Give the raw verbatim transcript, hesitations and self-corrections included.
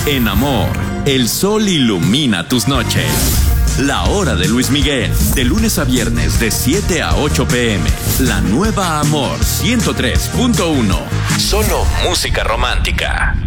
En Amor, el sol ilumina tus noches. La Hora de Luis Miguel, de lunes a viernes de siete a ocho pm. La nueva Amor ciento tres punto uno. Solo música romántica.